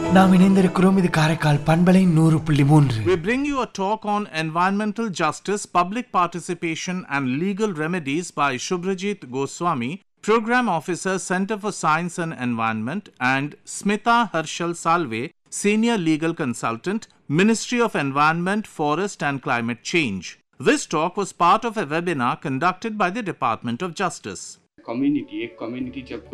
நாம் இணைந்திருக்கிறோம் இது காரைக்கால் பண்பலை 100.3. We bring you a talk on environmental justice, public participation and legal remedies by Shubhrajit Goswami, Program Officer, Center for Science and Environment, and Smita Harshal Salve, Senior Legal Consultant, Ministry of Environment, Forest and Climate Change. This talk was part of a webinar conducted by the Department of Justice. Community एक community जब